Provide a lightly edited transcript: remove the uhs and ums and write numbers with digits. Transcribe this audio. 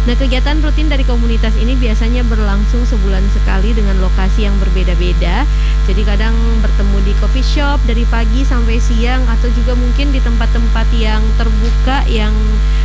Nah, kegiatan rutin dari komunitas ini biasanya berlangsung sebulan sekali dengan lokasi yang berbeda-beda. Jadi kadang bertemu di coffee shop dari pagi sampai siang atau juga mungkin di tempat-tempat yang terbuka yang